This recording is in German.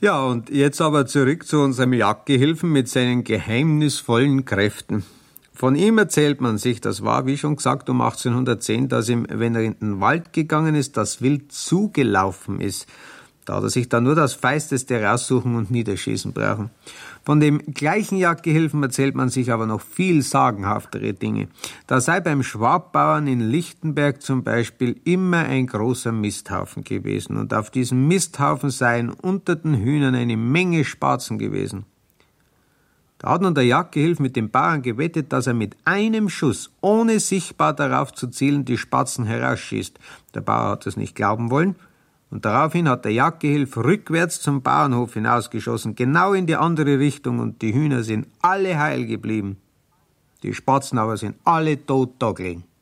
Ja, und jetzt aber zurück zu unserem Jagdgehilfen mit seinen geheimnisvollen Kräften. Von ihm erzählt man sich, das war, wie schon gesagt, um 1810, dass ihm, wenn er in den Wald gegangen ist, das Wild zugelaufen ist. Da hat er sich dann nur das Feisteste raussuchen und niederschießen brauchen. Von dem gleichen Jagdgehilfen erzählt man sich aber noch viel sagenhaftere Dinge. Da sei beim Schwabbauern in Lichtenberg zum Beispiel immer ein großer Misthaufen gewesen. Und auf diesem Misthaufen seien unter den Hühnern eine Menge Spatzen gewesen. Da hat nun der Jagdgehilf mit dem Bauern gewettet, dass er mit einem Schuss, ohne sichtbar darauf zu zielen, die Spatzen herausschießt. Der Bauer hat es nicht glauben wollen. Und daraufhin hat der Jagdgehilf rückwärts zum Bauernhof hinausgeschossen, genau in die andere Richtung, und die Hühner sind alle heil geblieben. Die Spatzen aber sind alle tot da gelegen.